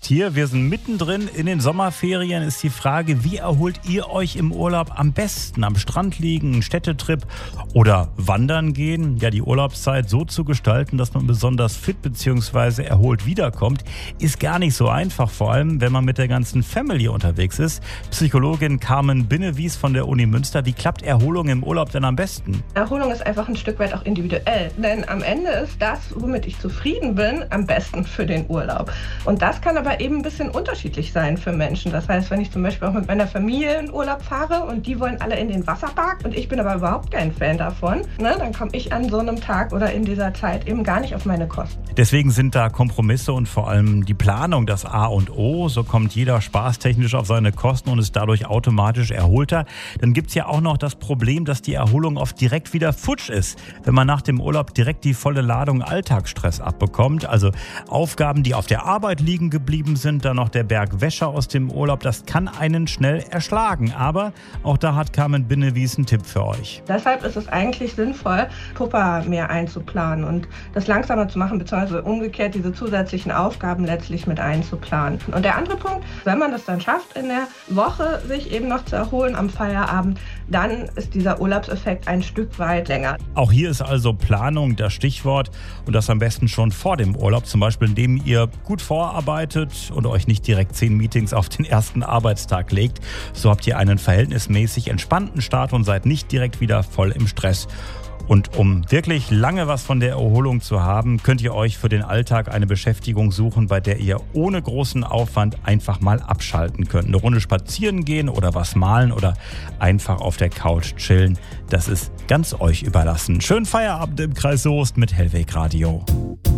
jetzt hier. Wir sind mittendrin in den Sommerferien. Ist die Frage, wie erholt ihr euch im Urlaub am besten? Am Strand liegen, einen Städtetrip oder wandern gehen? Ja, die Urlaubszeit so zu gestalten, dass man besonders fit bzw. erholt wiederkommt, ist gar nicht so einfach. Vor allem, wenn man mit der ganzen Family unterwegs ist. Psychologin Carmen Binnewies von der Uni Münster. Wie klappt Erholung im Urlaub denn am besten? Erholung ist einfach ein Stück weit auch individuell. Denn am Ende ist das, womit ich zufrieden bin, am besten für den Urlaub. Und das kann aber eben ein bisschen unterschiedlich sein für Menschen. Das heißt, wenn ich zum Beispiel auch mit meiner Familie in Urlaub fahre und die wollen alle in den Wasserpark und ich bin aber überhaupt kein Fan davon, dann komme ich an so einem Tag oder in dieser Zeit eben gar nicht auf meine Kosten. Deswegen sind da Kompromisse und vor allem die Planung das A und O. So kommt jeder spaßtechnisch auf seine Kosten und ist dadurch automatisch erholter. Dann gibt es ja auch noch das Problem, dass die Erholung oft direkt wieder futsch ist, wenn man nach dem Urlaub direkt die volle Ladung Alltagsstress abbekommt. Also Aufgaben, die auf der Arbeit liegen geblieben sind, dann noch der Berg Wäsche aus dem Urlaub, das kann einen schnell erschlagen. Aber auch da hat Carmen Binnewies einen Tipp für euch. Deshalb ist es eigentlich sinnvoll, Puffer mehr einzuplanen und das langsamer zu machen, beziehungsweise umgekehrt diese zusätzlichen Aufgaben letztlich mit einzuplanen. Und der andere Punkt, wenn man das dann schafft, in der Woche sich eben noch zu erholen am Feierabend, dann ist dieser Urlaubseffekt ein Stück weit länger. Auch hier ist also Planung das Stichwort und das am besten schon vor dem Urlaub, zum Beispiel indem ihr gut vorarbeitet und euch nicht direkt 10 Meetings auf den ersten Arbeitstag legt. So habt ihr einen verhältnismäßig entspannten Start und seid nicht direkt wieder voll im Stress. Und um wirklich lange was von der Erholung zu haben, könnt ihr euch für den Alltag eine Beschäftigung suchen, bei der ihr ohne großen Aufwand einfach mal abschalten könnt. Eine Runde spazieren gehen oder was malen oder einfach auf der Couch chillen. Das ist ganz euch überlassen. Schönen Feierabend im Kreis Soest mit Hellweg Radio.